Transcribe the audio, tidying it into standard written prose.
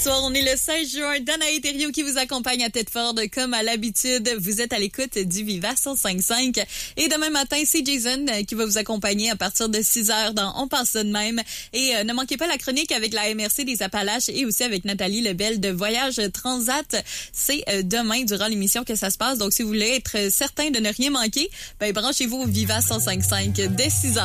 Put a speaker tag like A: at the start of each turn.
A: Bonsoir, on est le 16 juin. Danae Thériault qui vous accompagne à Tête-Ford comme à l'habitude. Vous êtes à l'écoute du Viva 105.5. Et demain matin, c'est Jason qui va vous accompagner à partir de 6h dans On pense ça de même. Et ne manquez pas la chronique avec la MRC des Appalaches et aussi avec Nathalie Lebel de Voyage Transat. C'est demain durant l'émission que ça se passe. Donc, si vous voulez être certain de ne rien manquer, ben branchez-vous au Viva 105.5 dès 6h.